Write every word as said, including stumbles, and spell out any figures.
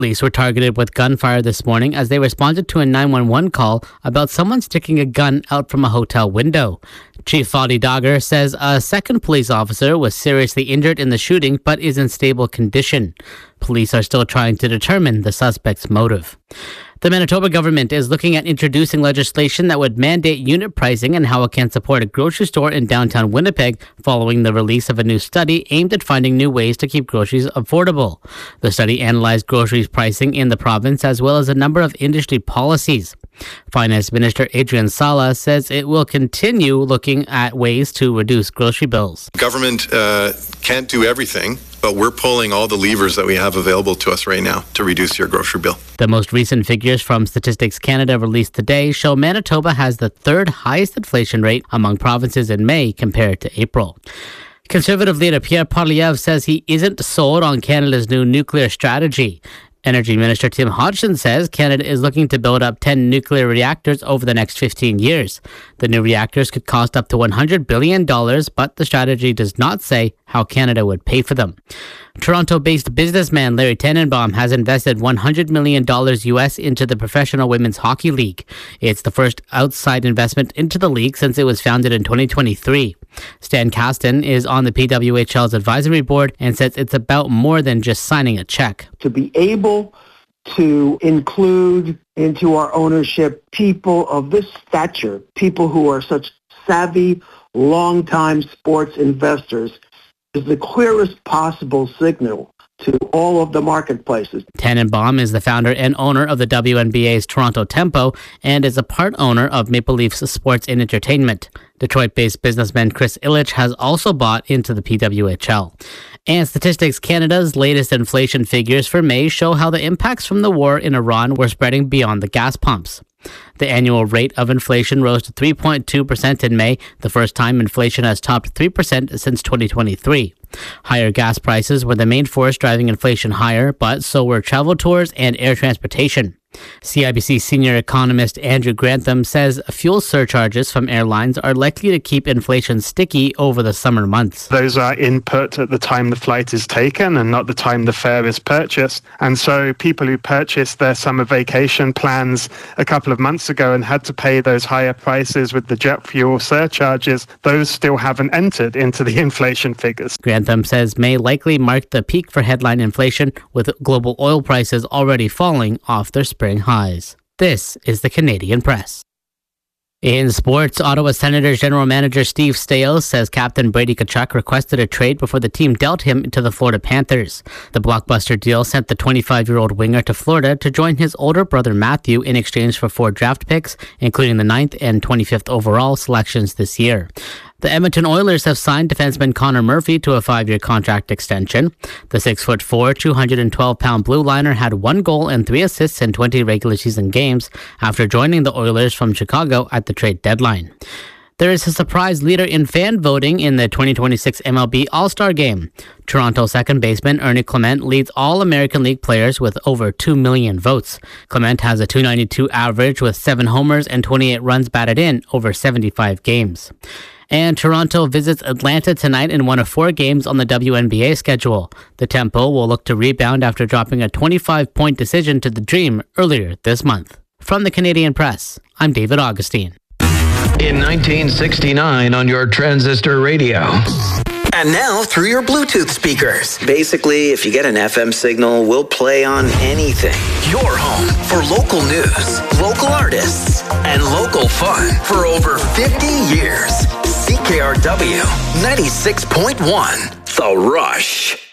Police were targeted with gunfire this morning as they responded to a nine one one call about someone sticking a gun out from a hotel window. Chief Fadi Dagger says a second police officer was seriously injured in the shooting but is in stable condition. Police are still trying to determine the suspect's motive. The Manitoba government is looking at introducing legislation that would mandate unit pricing and how it can support a grocery store in downtown Winnipeg following the release of a new study aimed at finding new ways to keep groceries affordable. The study analyzed groceries pricing in the province as well as a number of industry policies. Finance Minister Adrian Sala says it will continue looking at ways to reduce grocery bills. Government uh, can't do everything, but we're pulling all the levers that we have available to us right now to reduce your grocery bill. The most recent figures from Statistics Canada released today show Manitoba has the third highest inflation rate among provinces in May compared to April. Conservative leader Pierre Poilievre says he isn't sold on Canada's new nuclear strategy. Energy Minister Tim Hodgson says Canada is looking to build up ten nuclear reactors over the next fifteen years. The new reactors could cost up to one hundred billion dollars, but the strategy does not say how Canada would pay for them. Toronto-based businessman Larry Tenenbaum has invested one hundred million dollars U S into the Professional Women's Hockey League. It's the first outside investment into the league since it was founded in twenty twenty-three. Stan Kasten is on the P W H L's advisory board and says it's about more than just signing a check. To be able to include into our ownership people of this stature, people who are such savvy, long-time sports investors, is the clearest possible signal to all of the marketplaces. Tenenbaum is the founder and owner of the W N B A's Toronto Tempo and is a part owner of Maple Leafs Sports and Entertainment. Detroit-based businessman Chris Illich has also bought into the P W H L. And Statistics Canada's latest inflation figures for May show how the impacts from the war in Iran were spreading beyond the gas pumps. The annual rate of inflation rose to three point two percent in May, the first time inflation has topped three percent since twenty twenty-three. Higher gas prices were the main force driving inflation higher, but so were travel tours and air transportation. C I B C senior economist Andrew Grantham says fuel surcharges from airlines are likely to keep inflation sticky over the summer months. Those are input at the time the flight is taken and not the time the fare is purchased. And so people who purchased their summer vacation plans a couple of months ago and had to pay those higher prices with the jet fuel surcharges, those still haven't entered into the inflation figures. Grantham says May likely marked the peak for headline inflation, with global oil prices already falling off their spring highs. This is the Canadian Press. In sports, Ottawa Senators General Manager Steve Staios says Captain Brady Tkachuk requested a trade before the team dealt him to the Florida Panthers. The blockbuster deal sent the twenty-five-year-old winger to Florida to join his older brother Matthew in exchange for four draft picks, including the ninth and twenty-fifth overall selections this year. The Edmonton Oilers have signed defenseman Connor Murphy to a five-year contract extension. The six foot four, two hundred twelve pound blue liner had one goal and three assists in twenty regular season games after joining the Oilers from Chicago at the trade deadline. There is a surprise leader in fan voting in the twenty twenty-six M L B All-Star Game. Toronto second baseman Ernie Clement leads all American League players with over two million votes. Clement has a two ninety-two average with seven homers and twenty-eight runs batted in over seventy-five games. And Toronto visits Atlanta tonight in one of four games on the W N B A schedule. The Tempo will look to rebound after dropping a twenty-five point decision to the Dream earlier this month. From the Canadian Press, I'm David Augustine. In nineteen sixty-nine on your transistor radio. And now through your Bluetooth speakers. Basically, if you get an F M signal, we'll play on anything. Your home for local news, local artists, and local fun for over fifty years. C K R W ninety-six point one, The Rush.